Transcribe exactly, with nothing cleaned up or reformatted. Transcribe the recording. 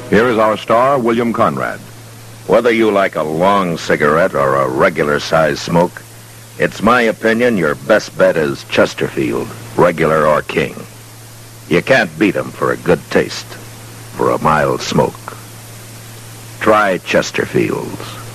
Here is our star, William Conrad. Whether you like a long cigarette or a regular-sized smoke, it's my opinion your best bet is Chesterfield, regular or king. You can't beat 'em for a good taste, for a mild smoke. Try Chesterfields.